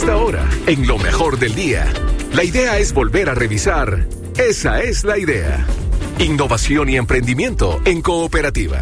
esta hora, en lo mejor del día. La idea es volver a revisar. Esa es la idea. Innovación y emprendimiento en cooperativa.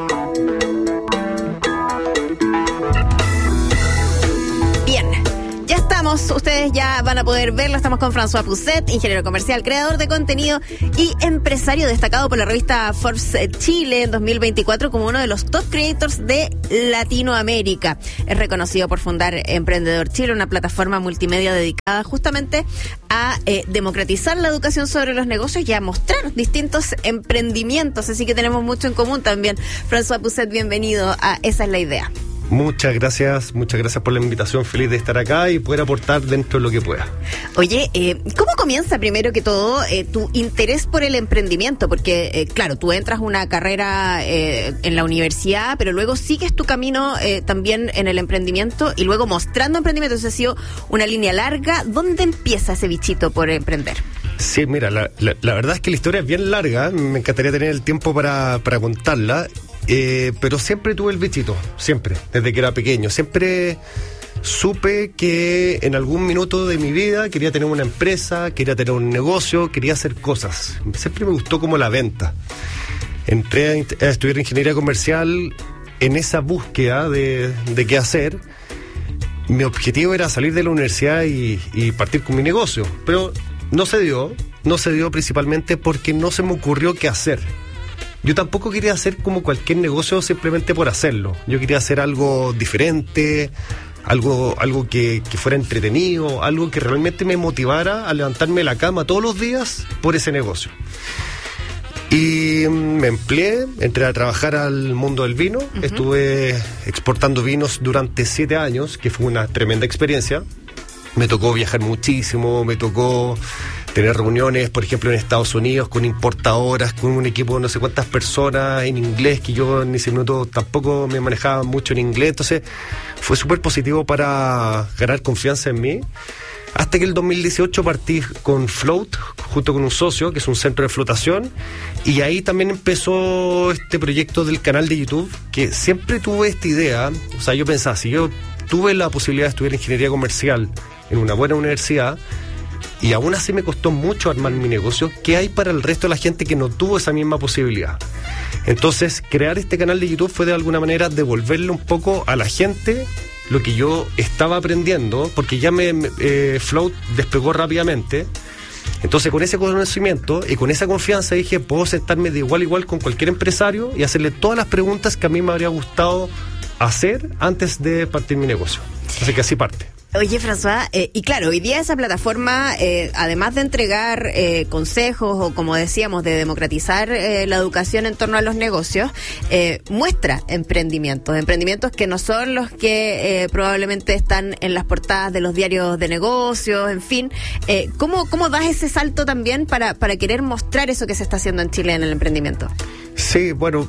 Ustedes ya van a poder verlo. Estamos con François Pousset, ingeniero comercial, creador de contenido y empresario destacado por la revista Forbes Chile en 2024 como uno de los top creators de Latinoamérica. Es reconocido por fundar Emprendedor Chile, una plataforma multimedia dedicada justamente a democratizar la educación sobre los negocios y a mostrar distintos emprendimientos. Así que tenemos mucho en común también. François Pousset, bienvenido a Esa es la idea. Muchas gracias por la invitación, feliz de estar acá y poder aportar dentro de lo que pueda. Oye, ¿cómo comienza primero que todo tu interés por el emprendimiento? Porque, claro, tú entras una carrera en la universidad, pero luego sigues tu camino también en el emprendimiento y luego mostrando emprendimiento. Entonces ha sido una línea larga. ¿Dónde empieza ese bichito por emprender? Sí, mira, la verdad es que la historia es bien larga, me encantaría tener el tiempo para contarla. Pero siempre tuve el bichito, siempre, desde que era pequeño. Siempre supe que en algún minuto de mi vida quería tener una empresa, quería tener un negocio, quería hacer cosas. Siempre me gustó como la venta. Entré a estudiar ingeniería comercial en esa búsqueda de qué hacer. Mi objetivo era salir de la universidad y partir con mi negocio, pero no se dio principalmente porque no se me ocurrió qué hacer. Yo tampoco quería hacer como cualquier negocio simplemente por hacerlo. Yo quería hacer algo diferente, algo que fuera entretenido, algo que realmente me motivara a levantarme de la cama todos los días por ese negocio. Y me empleé, entré a trabajar al mundo del vino. Uh-huh. Estuve exportando vinos durante 7 años, que fue una tremenda experiencia. Me tocó viajar muchísimo, me tocó tener reuniones, por ejemplo, en Estados Unidos con importadoras, con un equipo de no sé cuántas personas en inglés, que yo en ese minuto tampoco me manejaba mucho en inglés. Entonces fue súper positivo para ganar confianza en mí. Hasta que el 2018 partí con Float, junto con un socio, que es un centro de flotación, y ahí también empezó este proyecto del canal de YouTube, que siempre tuve esta idea. O sea, yo pensaba, si yo tuve la posibilidad de estudiar ingeniería comercial en una buena universidad, y aún así me costó mucho armar mi negocio, ¿qué hay para el resto de la gente que no tuvo esa misma posibilidad? Entonces, crear este canal de YouTube fue de alguna manera devolverle un poco a la gente lo que yo estaba aprendiendo, porque ya Float despegó rápidamente. Entonces, con ese conocimiento y con esa confianza dije, puedo sentarme de igual a igual con cualquier empresario y hacerle todas las preguntas que a mí me habría gustado hacer antes de partir mi negocio. Así que así parte. Oye, François, y claro, hoy día esa plataforma, además de entregar consejos o, como decíamos, de democratizar la educación en torno a los negocios, muestra emprendimientos que no son los que probablemente están en las portadas de los diarios de negocios, en fin. ¿Cómo das ese salto también para querer mostrar eso que se está haciendo en Chile en el emprendimiento? Sí, bueno,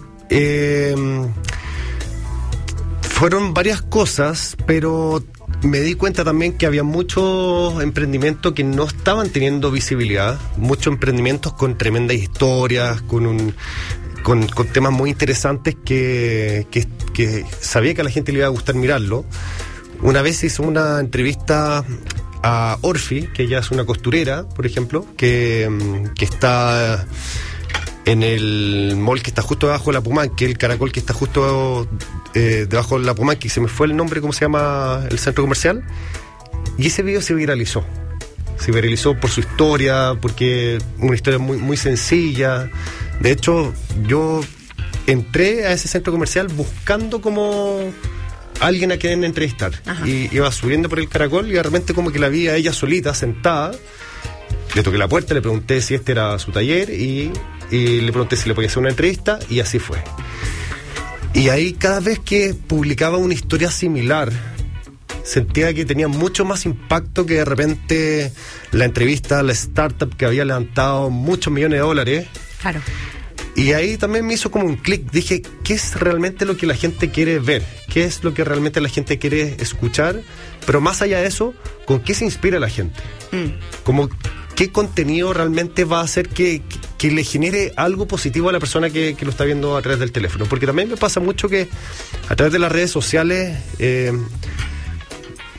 fueron varias cosas, pero me di cuenta también que había muchos emprendimientos que no estaban teniendo visibilidad, muchos emprendimientos con tremendas historias, con temas muy interesantes que sabía que a la gente le iba a gustar mirarlo. Una vez hice una entrevista a Orfi, que ella es una costurera, por ejemplo, que está en el mall que está justo debajo de la Pumanque, el caracol que está justo debajo de la Pumanque, se me fue el nombre, ¿cómo se llama el centro comercial? Y ese video se viralizó por su historia, porque una historia muy, muy sencilla. De hecho, yo entré a ese centro comercial buscando como alguien a quien entrevistar. Ajá. Y iba subiendo por el caracol y de repente como que la vi a ella solita, sentada. Le toqué la puerta, le pregunté si este era su taller y le pregunté si le podía hacer una entrevista, y así fue. Y ahí, cada vez que publicaba una historia similar, sentía que tenía mucho más impacto que de repente la entrevista, la startup que había levantado muchos millones de dólares. Claro. Y ahí también me hizo como un clic. Dije, ¿qué es realmente lo que la gente quiere ver? ¿Qué es lo que realmente la gente quiere escuchar? Pero más allá de eso, ¿con qué se inspira la gente? Como, ¿qué contenido realmente va a hacer que le genere algo positivo a la persona que lo está viendo a través del teléfono? Porque también me pasa mucho que a través de las redes sociales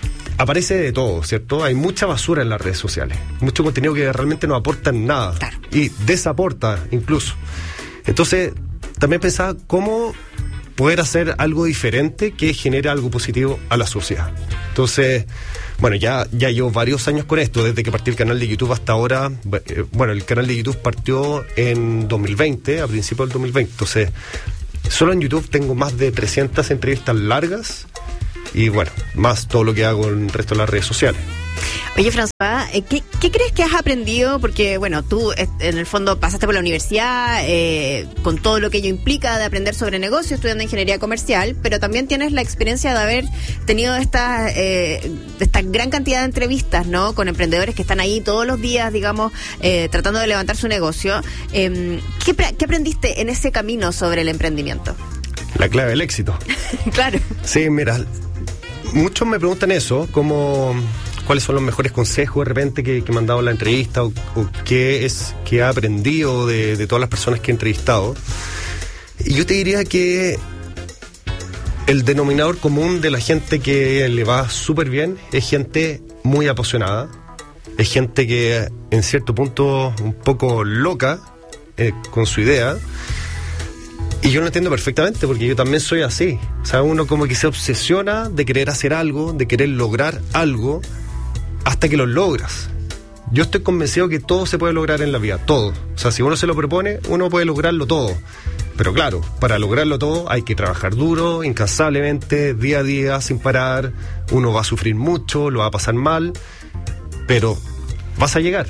aparece de todo, ¿cierto? Hay mucha basura en las redes sociales, mucho contenido que realmente no aporta en nada, claro, y desaporta incluso. Entonces, también pensaba cómo poder hacer algo diferente que genere algo positivo a la sociedad. Entonces, bueno, ya llevo varios años con esto, desde que partí el canal de YouTube hasta ahora. Bueno, el canal de YouTube partió en 2020, a principios del 2020. Entonces, solo en YouTube tengo más de 300 entrevistas largas y, bueno, más todo lo que hago en el resto de las redes sociales. Oye, François, ¿qué crees que has aprendido? Porque, bueno, tú en el fondo pasaste por la universidad con todo lo que ello implica de aprender sobre negocios, estudiando ingeniería comercial, pero también tienes la experiencia de haber tenido esta gran cantidad de entrevistas, ¿no? Con emprendedores que están ahí todos los días, digamos, tratando de levantar su negocio. ¿Qué aprendiste en ese camino sobre el emprendimiento? La clave del éxito. Claro. Sí, mira, muchos me preguntan eso, como cuáles son los mejores consejos de repente que me han dado en la entrevista o qué es que he aprendido de todas las personas que he entrevistado. Y yo te diría que el denominador común de la gente que le va súper bien es gente muy apasionada, es gente que en cierto punto un poco loca con su idea. Y yo lo entiendo perfectamente, porque yo también soy así. O sea, uno como que se obsesiona de querer hacer algo, de querer lograr algo, hasta que lo logras. Yo estoy convencido que todo se puede lograr en la vida, todo. O sea, si uno se lo propone, uno puede lograrlo todo. Pero claro, para lograrlo todo hay que trabajar duro, incansablemente, día a día, sin parar. Uno va a sufrir mucho, lo va a pasar mal, pero vas a llegar.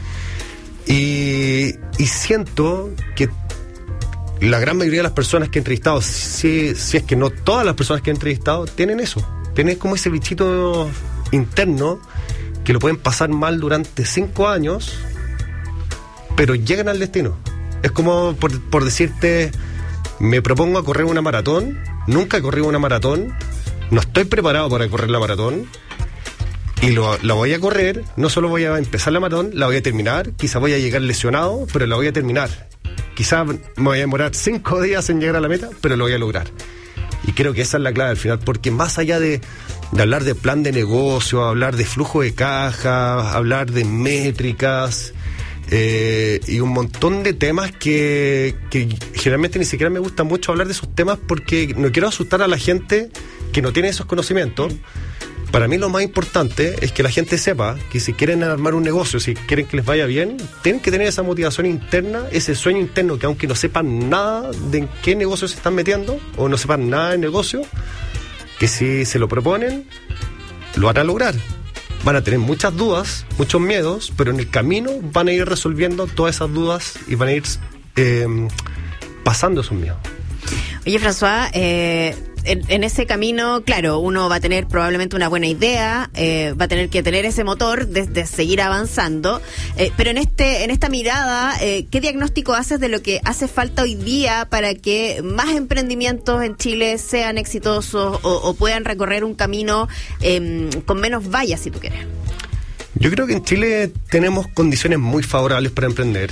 Y siento que la gran mayoría de las personas que he entrevistado, si es que no todas las personas que he entrevistado, tienen eso. Tienen como ese bichito interno que lo pueden pasar mal durante 5 años, pero llegan al destino. Es como por decirte, me propongo a correr una maratón, nunca he corrido una maratón, no estoy preparado para correr la maratón, y la voy a correr, no solo voy a empezar la maratón, la voy a terminar, quizá voy a llegar lesionado, pero la voy a terminar. Quizá me voy a demorar 5 días en llegar a la meta, pero lo voy a lograr. Y creo que esa es la clave al final, porque más allá de hablar de plan de negocio, hablar de flujo de caja, hablar de métricas y un montón de temas que generalmente ni siquiera me gusta mucho hablar de esos temas, porque no quiero asustar a la gente que no tiene esos conocimientos. Para mí lo más importante es que la gente sepa que si quieren armar un negocio, si quieren que les vaya bien, tienen que tener esa motivación interna, ese sueño interno, que aunque no sepan nada de en qué negocio se están metiendo o no sepan nada de negocio, que si se lo proponen, lo van a lograr. Van a tener muchas dudas, muchos miedos, pero en el camino van a ir resolviendo todas esas dudas y van a ir pasando esos miedos. Oye, François, en ese camino, claro, uno va a tener probablemente una buena idea, va a tener que tener ese motor de seguir avanzando, pero en esta mirada, ¿qué diagnóstico haces de lo que hace falta hoy día para que más emprendimientos en Chile sean exitosos o puedan recorrer un camino con menos vallas, si tú quieres? Yo creo que en Chile tenemos condiciones muy favorables para emprender.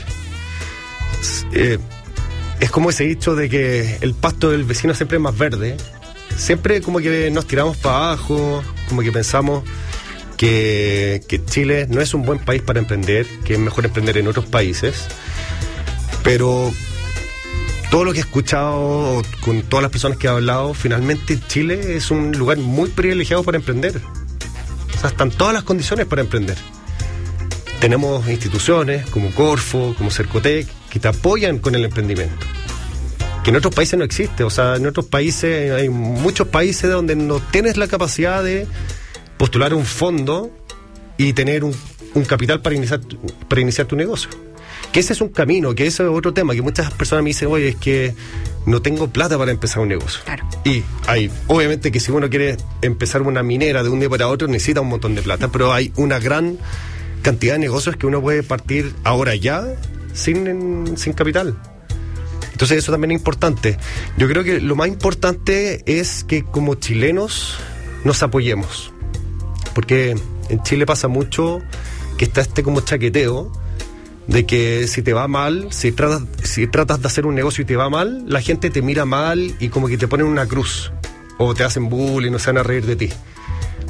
Es como ese dicho de que el pasto del vecino siempre es más verde. Siempre como que nos tiramos para abajo, como que pensamos que Chile no es un buen país para emprender, que es mejor emprender en otros países. Pero todo lo que he escuchado con todas las personas que he hablado, finalmente Chile es un lugar muy privilegiado para emprender. O sea, están todas las condiciones para emprender. Tenemos instituciones como Corfo, como Cercotec, que te apoyan con el emprendimiento, que en otros países no existe. O sea, en otros países, hay muchos países donde no tienes la capacidad de postular un fondo y tener un capital para iniciar tu negocio. Que ese es un camino, que ese es otro tema, que muchas personas me dicen, oye, es que no tengo plata para empezar un negocio. Claro. Y hay, obviamente que si uno quiere empezar una minera de un día para otro, necesita un montón de plata, pero hay una gran cantidad de negocios que uno puede partir ahora ya sin capital. Entonces eso también es importante. Yo creo que lo más importante es que como chilenos nos apoyemos, porque en Chile pasa mucho que está como chaqueteo de que si te va mal, si tratas de hacer un negocio y te va mal, la gente te mira mal y como que te ponen una cruz o te hacen bullying o se van a reír de ti.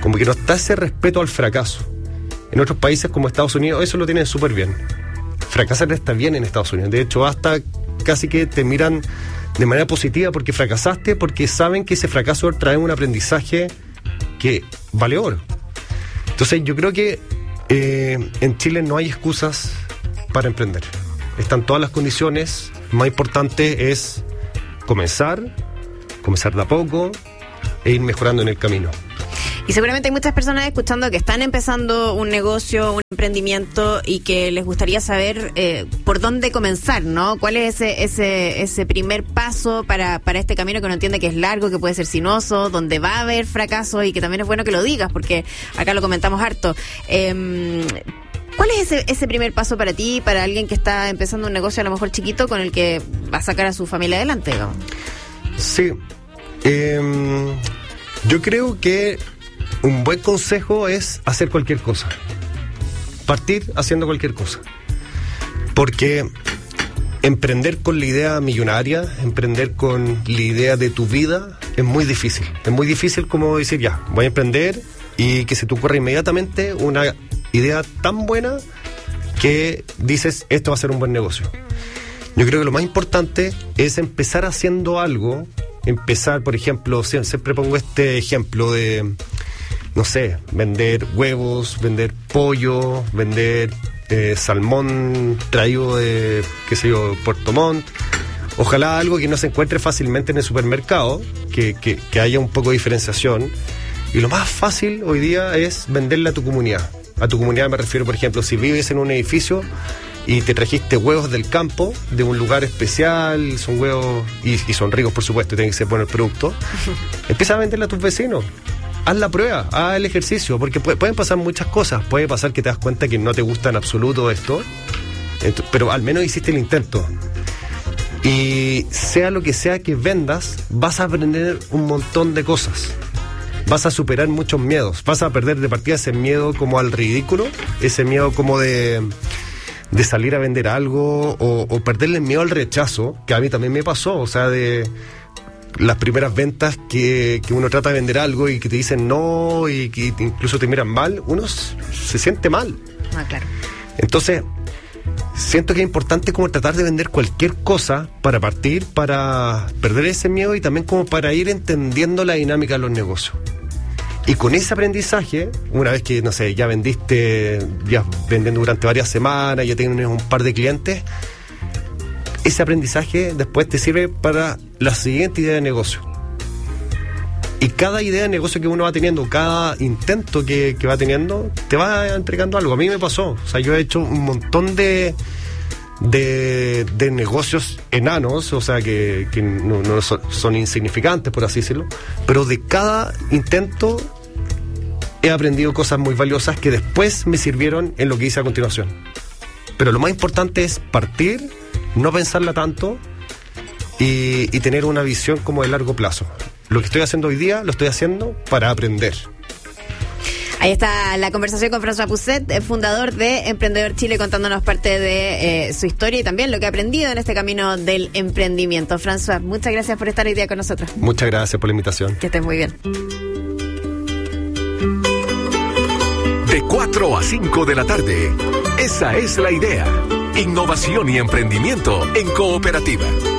como que no está ese respeto al fracaso. En otros países como Estados Unidos eso lo tienen súper bien. Fracasar está bien en Estados Unidos. De hecho, hasta casi que te miran de manera positiva porque fracasaste, porque saben que ese fracaso trae un aprendizaje que vale oro. Entonces yo creo que en Chile no hay excusas para emprender. Están todas las condiciones. Lo más importante es comenzar de a poco e ir mejorando en el camino. Y seguramente hay muchas personas escuchando que están empezando un negocio, un emprendimiento y que les gustaría saber por dónde comenzar, ¿no? ¿Cuál es ese primer paso para este camino que uno entiende que es largo, que puede ser sinuoso, donde va a haber fracasos y que también es bueno que lo digas porque acá lo comentamos harto? ¿Cuál es ese primer paso para ti, para alguien que está empezando un negocio a lo mejor chiquito con el que va a sacar a su familia adelante, digamos? Sí. Yo creo que un buen consejo es hacer cualquier cosa. Partir haciendo cualquier cosa. Porque emprender con la idea millonaria, emprender con la idea de tu vida, es muy difícil. Es muy difícil como decir, ya, voy a emprender y que se te ocurra inmediatamente una idea tan buena que dices, esto va a ser un buen negocio. Yo creo que lo más importante es empezar haciendo algo. Empezar, por ejemplo, siempre pongo este ejemplo de, no sé, vender huevos, vender pollo, vender salmón traído de, qué sé yo, Puerto Montt. Ojalá algo que no se encuentre fácilmente en el supermercado, que haya un poco de diferenciación. Y lo más fácil hoy día es venderle a tu comunidad. A tu comunidad me refiero, por ejemplo, si vives en un edificio y te trajiste huevos del campo, de un lugar especial, son huevos, y son ricos, por supuesto, tienen que ser buenos productos, empieza a venderle a tus vecinos. Haz la prueba, haz el ejercicio, porque pueden pasar muchas cosas. Puede pasar que te das cuenta que no te gusta en absoluto esto, pero al menos hiciste el intento. Y sea lo que sea que vendas, vas a aprender un montón de cosas. Vas a superar muchos miedos. Vas a perder de partida ese miedo como al ridículo, ese miedo como de salir a vender algo, o perderle el miedo al rechazo, que a mí también me pasó, o sea, de las primeras ventas que uno trata de vender algo y que te dicen no y que incluso te miran mal, uno se siente mal. Ah, claro. Entonces, siento que es importante como tratar de vender cualquier cosa para partir, para perder ese miedo y también como para ir entendiendo la dinámica de los negocios. Y con ese aprendizaje, una vez que, no sé, ya vendiste, ya vendiendo durante varias semanas, ya tienes un par de clientes, ese aprendizaje después te sirve para la siguiente idea de negocio. Y cada idea de negocio que uno va teniendo, cada intento que va teniendo, te va entregando algo. A mí me pasó. O sea, yo he hecho un montón de negocios enanos, o sea, que no son insignificantes, por así decirlo. Pero de cada intento he aprendido cosas muy valiosas que después me sirvieron en lo que hice a continuación. Pero lo más importante es partir, no pensarla tanto y tener una visión como de largo plazo. Lo que estoy haciendo hoy día, lo estoy haciendo para aprender. Ahí está la conversación con François Pousset, fundador de Emprendedor Chile, contándonos parte de su historia y también lo que ha aprendido en este camino del emprendimiento. François, muchas gracias por estar hoy día con nosotros. Muchas gracias por la invitación. Que estés muy bien. De 4 a 5 de la tarde. Esa es la idea. Innovación y emprendimiento en cooperativa.